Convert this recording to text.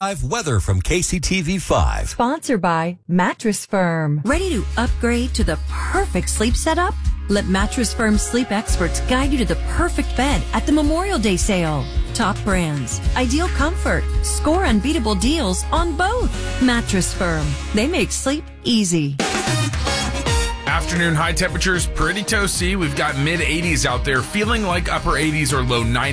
Weather from KCTV5. Sponsored by Mattress Firm. Ready to upgrade to the perfect sleep setup? Let Mattress Firm sleep experts guide you to the perfect bed at the Memorial Day sale. Top brands, ideal comfort, score unbeatable deals on both. Mattress Firm. They make sleep easy. Afternoon high temperatures pretty toasty. We've got mid 80s out there, feeling like upper 80s or low 90s.